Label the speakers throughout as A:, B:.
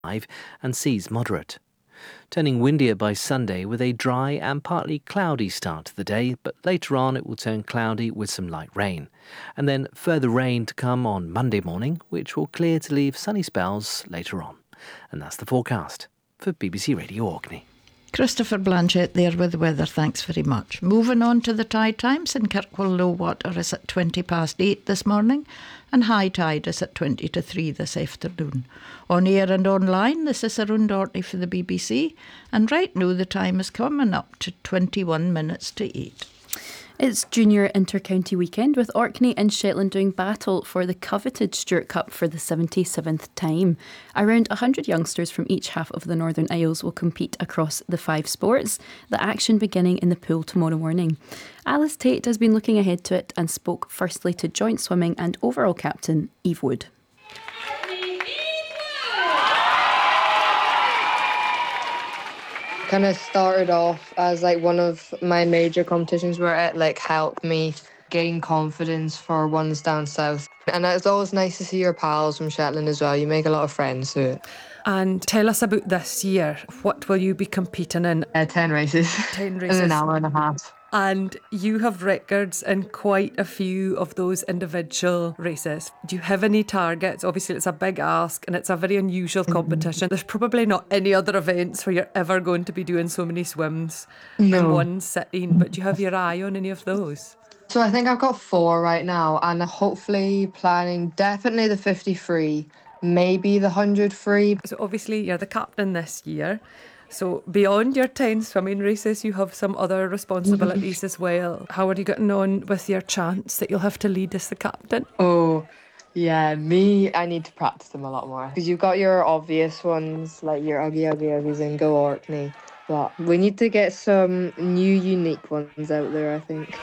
A: and seas moderate. Turning windier by Sunday with a dry and partly cloudy start to the day, but later on it will turn cloudy with some light rain. And then further rain to come on Monday morning, which will clear to leave sunny spells later on. And that's the forecast for BBC Radio Orkney.
B: Christopher Blanchett there with the weather, thanks very much. Moving on to the tide times, in Kirkwall low water is at 8:20 this morning and high tide is at 3 this afternoon. On air and online, this is Around Orkney for the BBC, and right now the time is coming up to 21 minutes to 8.
C: It's junior inter-county weekend with Orkney and Shetland doing battle for the coveted Stewart Cup for the 77th time. Around 100 youngsters from each half of the Northern Isles will compete across the 5 sports, the action beginning in the pool tomorrow morning. Alice Tate has been looking ahead to it and spoke firstly to joint swimming and overall captain Eve Wood.
D: Kind of started off as like one of my major competitions where it like helped me gain confidence for ones down south. And it's always nice to see your pals from Shetland as well. You make a lot of friends through it.
E: And tell us about this year. What will you be competing in?
D: 10 races.
E: 10 races.
D: In an hour and a half.
E: And you have records in quite a few of those individual races. Do you have any targets? Obviously, it's a big ask and it's a very unusual competition. There's probably not any other events where you're ever going to be doing so many swims in one sitting. But do you have your eye on any of those?
D: So I think I've got 4 right now and hopefully planning definitely the 50 free, maybe the 100 free.
E: So obviously, you're the captain this year. So beyond your 10 swimming races, you have some other responsibilities as well. How are you getting on with your chance that you'll have to lead as the captain?
D: Oh, yeah, I need to practice them a lot more. Because you've got your obvious ones, like your Uggies and Go Orkney. But we need to get some new, unique ones out there, I think.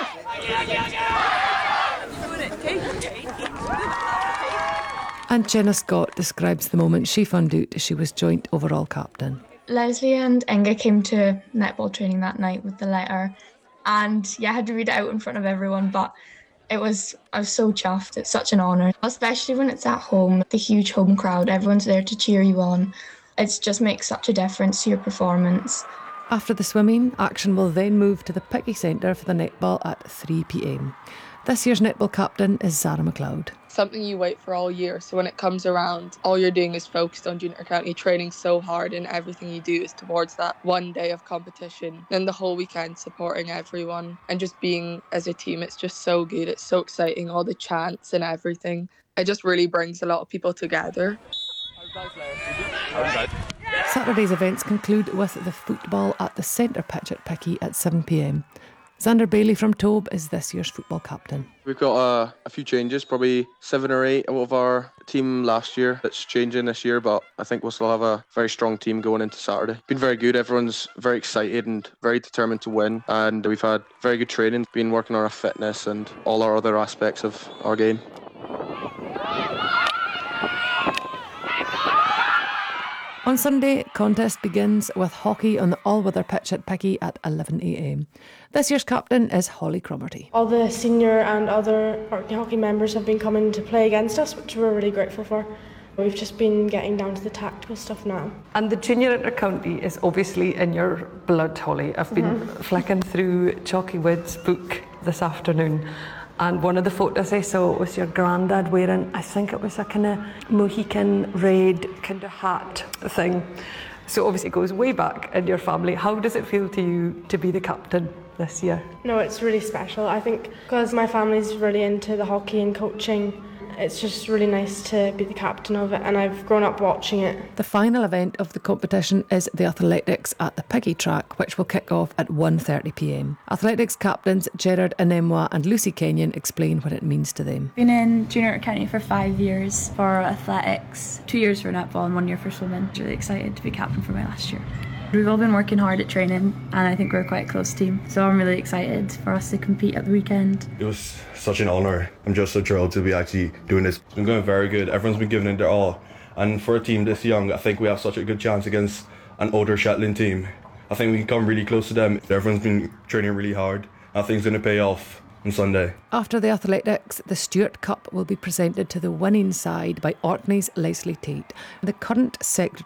E: And Jenna Scott describes the moment she found out she was joint overall captain.
F: Leslie and Inga came to netball training that night with the letter, and I had to read it out in front of everyone, but I was so chuffed. It's such an honour, especially when it's at home, the huge home crowd, everyone's there to cheer you on. It just makes such a difference to your performance.
E: After the swimming, action will then move to the Picky Centre for the netball at 3 p.m. This year's netball captain is Zara McLeod.
G: Something you wait for all year, so when it comes around, all you're doing is focused on junior county, training so hard, and everything you do is towards that one day of competition. And the whole weekend supporting everyone and just being as a team, it's just so good. It's so exciting, all the chants and everything. It just really brings a lot of people together.
E: Saturday's events conclude with the football at the centre pitch at Picky at 7 p.m. Xander Bailey from Tobe is this year's football captain.
H: We've got a few changes, probably 7 or 8 out of our team last year. It's changing this year, but I think we'll still have a very strong team going into Saturday. Been very good. Everyone's very excited and very determined to win. And we've had very good training, been working on our fitness and all our other aspects of our game.
E: On Sunday, contest begins with hockey on the all-weather pitch at Picky at 11 a.m. This year's captain is Holly Cromarty.
I: All the senior and other Orkney hockey members have been coming to play against us, which we're really grateful for. We've just been getting down to the tactical stuff now.
E: And the junior inter-county is obviously in your blood, Holly. I've been flicking through Chalky Wood's book this afternoon, and one of the photos I saw was your granddad wearing, I think it was a kind of Mohican red kind of hat thing. So obviously it goes way back in your family. How does it feel to you to be the captain this year?
I: No, it's really special. I think because my family's really into the hockey and coaching, it's just really nice to be the captain of it, and I've grown up watching it.
E: The final event of the competition is the athletics at the Picky track, which will kick off at 1:30 p.m. Athletics captains Gerard Anemwa and Lucy Kenyon explain what it means to them.
J: Been in junior county for 5 years for athletics, 2 years for netball and 1 year for swimming. Really excited to be captain for my last year. We've all been working hard at training, and I think we're quite a close team, so I'm really excited for us to compete at the weekend.
K: It was such an honour. I'm just so thrilled to be actually doing this. It's been going very good. Everyone's been giving it their all, and for a team this young, I think we have such a good chance against an older Shetland team. I think we can come really close to them. Everyone's been training really hard. I think it's going to pay off. on Sunday.
L: After the athletics, the Stewart Cup will be presented to the winning side by Orkney's Leslie Tate. The current secretary